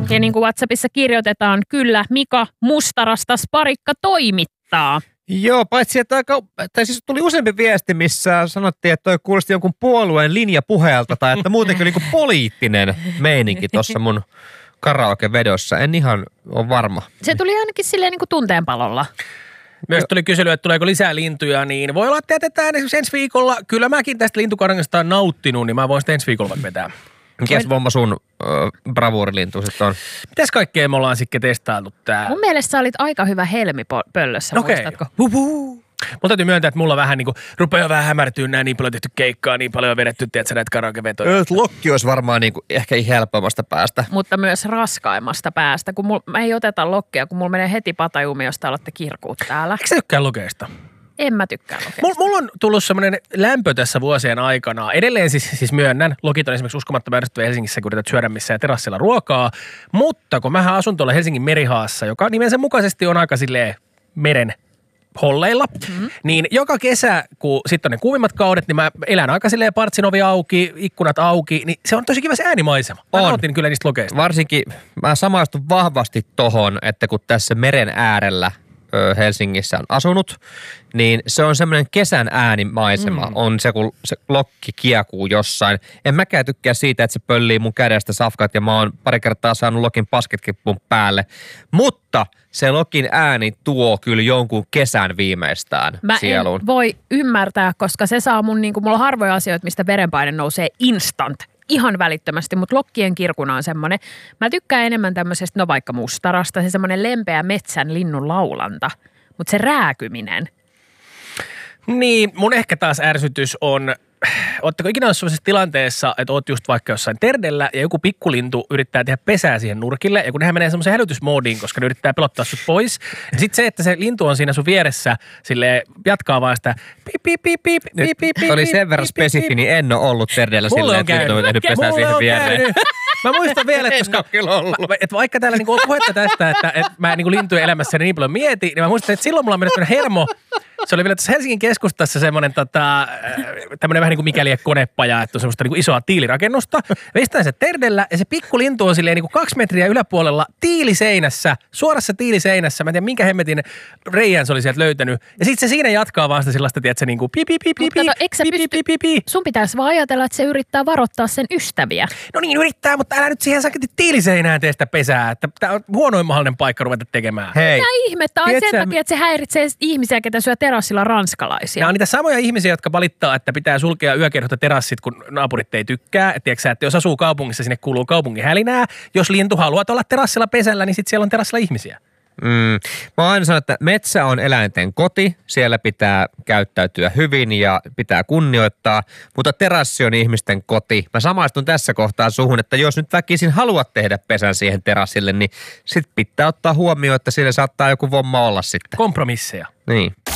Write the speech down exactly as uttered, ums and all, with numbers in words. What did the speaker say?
Ja niin kuin WhatsAppissa kirjoitetaan, kyllä Mika Mustarasta Sparikka toimittaa. Joo, paitsi että aika, tai siis tuli useampi viesti, missä sanottiin, että toi kuulosti jonkun puolueen linjapuheelta tai että muutenkin oli niin poliittinen meininki tuossa mun karaoke-vedossa. En ihan ole varma. Se tuli ainakin silleen niin kuin tunteenpalolla. Myös tuli kysely, että tuleeko lisää lintuja, niin voi olla, että jätetään esimerkiksi ensi viikolla. Kyllä mäkin tästä lintukarangasta on nauttinut, niin mä voin sitten ensi viikolla vetää. Mikäs Vomma sun äh, bravuurilintu sitten on? Mitäs kaikkea me ollaan sitten testailtu täällä? Mun mielestä sä olit aika hyvä helmipöllössä, Okei. muistatko? Huhhuh. Mun täytyy myöntää, että mulla vähän niin kuin rupeaa vähän hämärtyä näin, niin paljon tehty keikkaa, niin paljon vedetty, tiedätkö näitä karaokevetoja. Lokki olisi varmaan niin kuin ehkä helpommasta päästä. Mutta myös raskaimmasta päästä, kun mul, mä ei oteta lokkia, kun mulla menee heti patajumi, jos te alatte kirkuut täällä. Eikö sä tykkää lokeista? En mä tykkää lokeista. Mulla mul on tullut semmoinen lämpö tässä vuosien aikana. Edelleen siis, siis myönnän, lokit on esimerkiksi uskomattoman ärsyttävä Helsingissä, kun yrität syödä missään terassilla ruokaa. Mutta kun mähän asun tuolla Helsingin merihaassa, joka nimensä mukaisesti on aika silleen meren holleilla, mm-hmm. niin joka kesä, kun sitten on ne kuumimmat kaudet, niin mä elän aika silleen partsin ovi auki, ikkunat auki, niin se on tosi kiva se äänimaisema. Mä nautin kyllä niistä lokeista. Varsinkin mä samaistun vahvasti tohon, että kun tässä meren äärellä ö, Helsingissä on asunut, niin se on semmoinen kesän äänimaisema. Mm. On se, kun se lokki kiekuu jossain. En mäkään tykkää siitä, että se pöllii mun kädestä safkat ja mä oon pari kertaa saanut lokin pasketkin mun päälle. Mutta se lokin ääni tuo kyllä jonkun kesän viimeistään mä sieluun. Mä en voi ymmärtää, koska se saa mun, niin kuin mulla on harvoja asioita, mistä verenpaine nousee instant. Ihan välittömästi, mutta lokkien kirkuna on semmoinen. Mä tykkään enemmän tämmöisestä, no vaikka mustarasta, se semmoinen lempeä metsän linnun laulanta. Mutta se rääkyminen. Niin, mun ehkä taas ärsytys on, ootteko ikinä ollut sellaisessa tilanteessa, että oot just vaikka jossain terdellä ja joku pikkulintu yrittää tehdä pesää siihen nurkille ja kun nehän menee semmoiseen hälytysmoodiin, koska ne yrittää pelottaa sut pois. Ja sit se, että se lintu on siinä sun vieressä, silleen jatkaa vaan sitä piip, piip, piip, piip, piip, piip, piip, oli sen verran spesifi, niin en ole ollut terdellä silleen, että lintu on tehnyt pesää siihen viereen. Mä muistan vielä, että, koska, että vaikka täällä niinku on puhetta tästä, että, että mä niinku lintujen elämässä niin paljon mietin, niin mä muistan, että silloin mulla on mennyt hermo. Se oli vielä tässä Helsingin keskustassa semmoinen tota, tämmöinen vähän niin kuin mikäli konepaja, että on semmoista niin kuin isoa tiilirakennusta. Veistään se terdellä ja se pikkulintu on silleen niin kuin kaksi metriä yläpuolella tiiliseinässä, suorassa tiiliseinässä. Mä en tiedä minkä hemmetin reijän se oli sieltä löytänyt. Ja sitten se siinä jatkaa vaan sitä sellaista, tiedätkö, niin kuin piip, piip, piip, piip, piip, piip, piip, piip. Sun pitäisi vaan ajatella, että se yrittää varoittaa sen ystäviä. No niin yrittää, mutta älä nyt siihen saakka tiiliseinään tee sitä pesää. Että tämä on huonoin mahdollinen paikka ruveta tekemään. Hei. Mitä ihmettä on sen takia, että se häiritsee ihmisiä, ketä syö terassilla ranskalaisia. Nämä on niitä samoja ihmisiä, jotka valittaa, että pitää sulkea yökerhota terassit, kun naapurit ei tykkää. Et tiedätkö, että jos asuu kaupungissa, sinne kuuluu kaupungin hälinää. Jos lintu haluaa olla terassilla pesällä, niin sitten siellä on terassilla ihmisiä. Mm. Mä oon aina sanonut, että metsä on eläinten koti, siellä pitää käyttäytyä hyvin ja pitää kunnioittaa, mutta terassi on ihmisten koti. Mä samaistun tässä kohtaa suhun, että jos nyt väkisin haluat tehdä pesän siihen terassille, niin sit pitää ottaa huomioon, että siellä saattaa joku vomma olla sitten. Kompromisseja. Niin.